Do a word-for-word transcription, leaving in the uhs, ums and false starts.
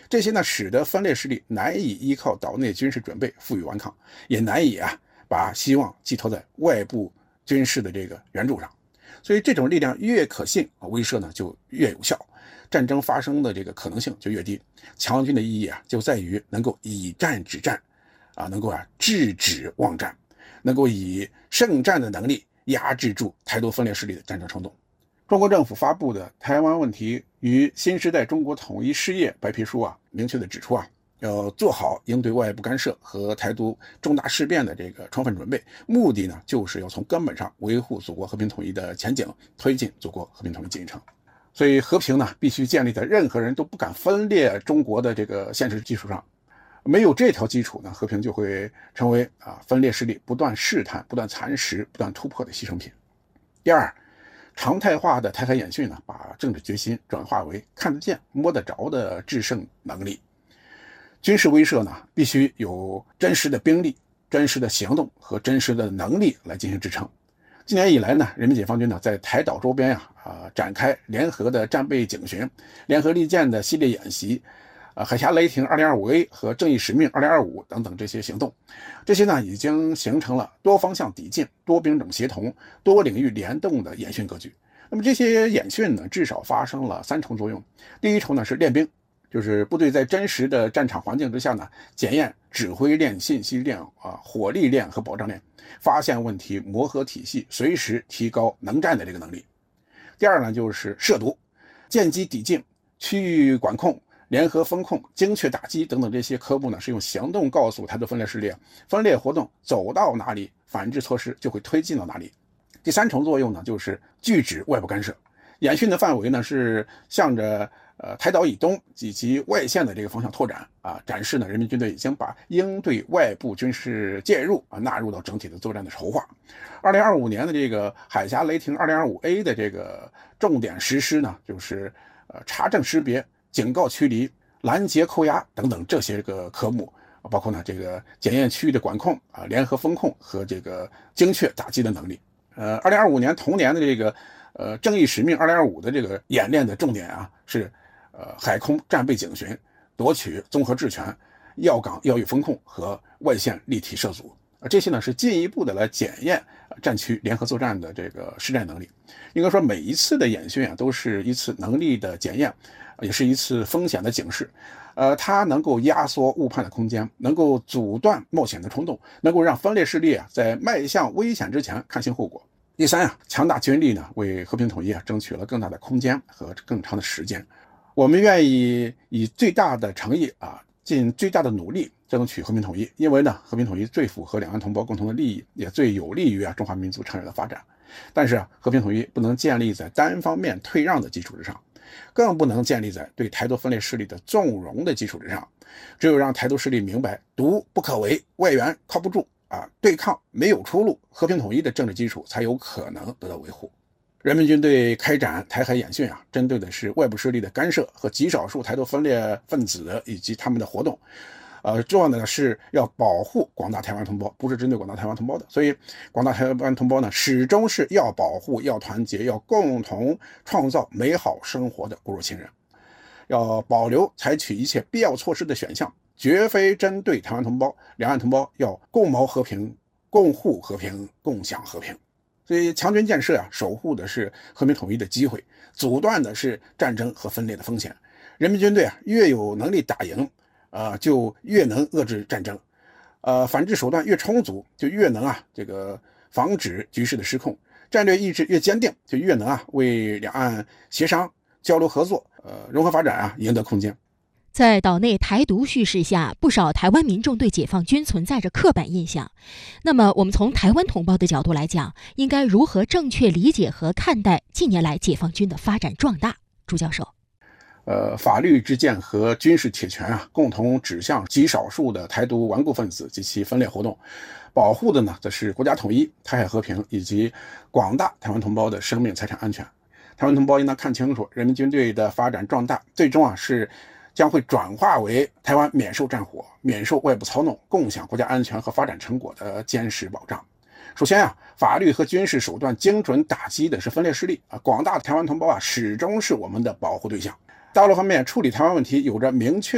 这些呢，使得分裂势力难以依靠岛内军事准备负隅顽抗，也难以啊把希望寄托在外部军事的这个援助上。所以这种力量越可信啊，威慑呢就越有效，战争发生的这个可能性就越低。强军的意义啊，就在于能够以战止战，啊，能够啊制止妄战，能够以胜战的能力压制住台独分裂势力的战争冲动。中国政府发布的《台湾问题与新时代中国统一事业白皮书》啊，明确的指出啊，要做好应对外部干涉和台独重大事变的这个充分准备，目的呢，就是要从根本上维护祖国和平统一的前景，推进祖国和平统一进程。所以和平呢，必须建立在任何人都不敢分裂中国的这个现实基础上。没有这条基础呢，和平就会成为啊分裂势力不断试探、不断蚕食、不断突破的牺牲品。第二，常态化的台海演训呢，把政治决心转化为看得见、摸得着的制胜能力。军事威慑呢，必须有真实的兵力、真实的行动和真实的能力来进行支撑。今年以来呢，人民解放军呢在台岛周边呀啊、呃、展开联合的战备警巡、联合利剑的系列演习。呃，海峡雷霆 二零二五 A 和正义使命二零二五等等这些行动，这些呢已经形成了多方向抵近、多兵种协同、多领域联动的演训格局。那么这些演训呢，至少发生了三重作用。第一重呢是练兵，就是部队在真实的战场环境之下呢，检验指挥链、信息链啊、火力链和保障链，发现问题、磨合体系，随时提高能战的这个能力。第二呢就是涉毒，见机抵近、区域管控、联合风控、精确打击等等这些科目呢，是用行动告诉台独分裂势力，分裂活动走到哪里，反制措施就会推进到哪里。第三重作用呢，就是拒止外部干涉。演训的范围呢，是向着呃台岛以东以及外线的这个方向拓展啊，展示呢人民军队已经把应对外部军事介入啊纳入到整体的作战的筹划。二零二五年的这个海峡雷霆 二零二五 A 的这个重点实施呢，就是呃查证识别、警告驱离、拦截扣押等等这些个科目，包括呢这个检验区域的管控啊、联合风控和这个精确打击的能力。呃，二零二五年同年的这个呃正义使命二零二五的这个演练的重点啊是呃海空战备警巡、夺取综合制权、要岗要域风控和外线立体涉阻。啊，这些呢是进一步的来检验战区联合作战的这个实战能力。应该说每一次的演训啊，都是一次能力的检验，也是一次风险的警示。呃，它能够压缩误判的空间，能够阻断冒险的冲动，能够让分裂势力啊在迈向危险之前看清后果。第三啊，强大军力呢，为和平统一啊争取了更大的空间和更长的时间。我们愿意以最大的诚意啊，尽最大的努力争取和平统一，因为呢，和平统一最符合两岸同胞共同的利益，也最有利于啊中华民族长远的发展。但是啊，和平统一不能建立在单方面退让的基础之上，更不能建立在对台独分裂势力的纵容的基础之上。只有让台独势力明白独不可为，外援靠不住啊，对抗没有出路，和平统一的政治基础才有可能得到维护。人民军队开展台海演训啊，针对的是外部势力的干涉和极少数台独分裂分子以及他们的活动。呃，重要的是要保护广大台湾同胞，不是针对广大台湾同胞的。所以，广大台湾同胞呢，始终是要保护、要团结、要共同创造美好生活的固若亲人，要保留采取一切必要措施的选项，绝非针对台湾同胞。两岸同胞要共谋和平、共护和平、共享和平。所以，强军建设啊，守护的是和平统一的机会，阻断的是战争和分裂的风险。人民军队啊，越有能力打赢。呃，就越能遏制战争，呃，反制手段越充足，就越能啊这个防止局势的失控。战略意志越坚定，就越能啊为两岸协商、交流合作、呃融合发展啊赢得空间。 在岛内台独叙事下，不少台湾民众对解放军存在着刻板印象。那么，我们从台湾同胞的角度来讲，应该如何正确理解和看待近年来解放军的发展壮大？朱教授。 呃，法律之剑和军事铁拳啊，共同指向极少数的台独顽固分子及其分裂活动，保护的呢，则是国家统一、台海和平以及广大台湾同胞的生命财产安全。台湾同胞应当看清楚，人民军队的发展壮大，最终啊是将会转化为台湾免受战火、免受外部操弄、共享国家安全和发展成果的坚实保障。首先啊，法律和军事手段精准打击的是分裂势力啊，广大台湾同胞啊，始终是我们的保护对象。大陆方面处理台湾问题有着明确